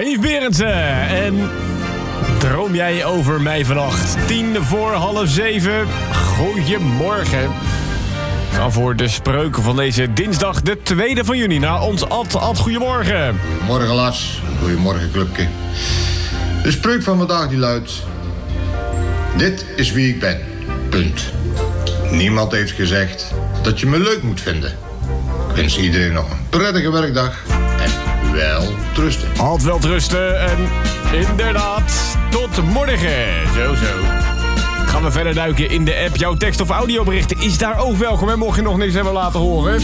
Yves Berendsen. En droom jij over mij vannacht? 6:50. Goedemorgen. Gaan voor de spreuken van deze dinsdag, de 2e van juni. Naar ons Ad, goedemorgen. Goedemorgen, Lars. Goedemorgen, clubje. De spreuk van vandaag die luidt: dit is wie ik ben. Punt. Niemand heeft gezegd dat je me leuk moet vinden. Ik wens iedereen nog een prettige werkdag en wel trusten. Ad, wel trusten en inderdaad, tot morgen. Zo. Gaan we verder duiken in de app. Jouw tekst- of audioberichten is daar ook welkom. En mocht je nog niks hebben laten horen,